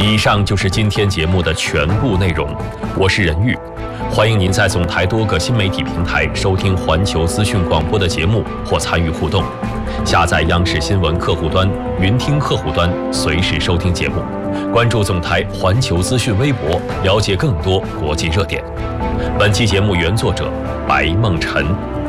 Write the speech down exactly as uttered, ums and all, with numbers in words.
以上就是今天节目的全部内容，我是任玉，欢迎您在总台多个新媒体平台收听环球资讯广播的节目或参与互动。下载央视新闻客户端、云听客户端，随时收听节目。关注总台环球资讯微博，了解更多国际热点。本期节目原作者白梦辰。